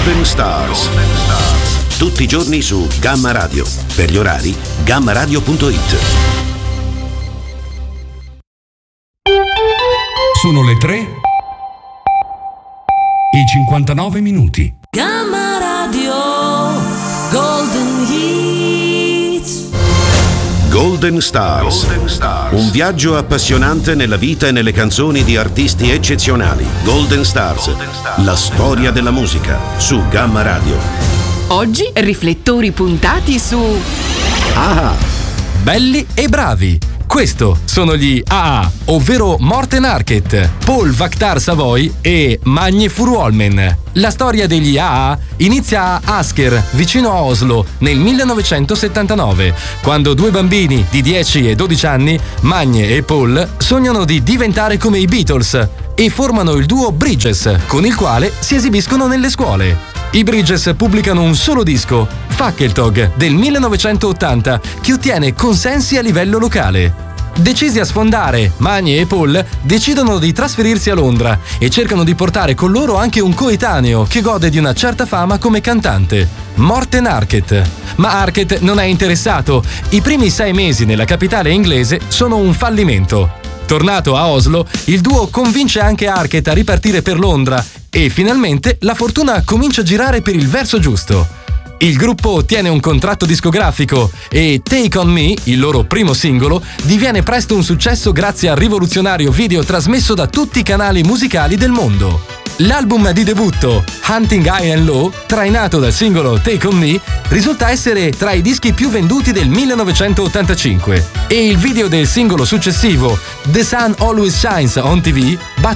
Golden Stars. Tutti i giorni su Gamma Radio. Per gli orari, gammaradio.it. Sono le 3 e 59 minuti. Gamma Radio Golden Hits. Golden Stars. Un viaggio appassionante nella vita e nelle canzoni di artisti eccezionali. Golden Stars. La storia della musica su Gamma Radio. Oggi riflettori puntati su Ah, Belli e bravi. Questo sono gli AA, ovvero Morten Harket, Paul Vaktar Savoy e Magne Furuholmen. La storia degli AA inizia a Asker, vicino a Oslo, nel 1979, quando due bambini di 10 e 12 anni, Magne e Paul, sognano di diventare come i Beatles e formano il duo Bridges, con il quale si esibiscono nelle scuole. I Bridges pubblicano un solo disco, Fackeltog, del 1980, che ottiene consensi a livello locale. Decisi a sfondare, Magne e Paul decidono di trasferirsi a Londra e cercano di portare con loro anche un coetaneo che gode di una certa fama come cantante, Morten Harket. Ma Harket non è interessato. I primi 6 mesi nella capitale inglese sono un fallimento. Tornato a Oslo, il duo convince anche Harket a ripartire per Londra e finalmente la fortuna comincia a girare per il verso giusto. Il gruppo ottiene un contratto discografico e Take On Me, il loro primo singolo, diviene presto un successo grazie al rivoluzionario video trasmesso da tutti i canali musicali del mondo. L'album di debutto, Hunting High and Low, trainato dal singolo Take On Me, risulta essere tra i dischi più venduti del 1985 e il video del singolo successivo, The Sun Always Shines on TV,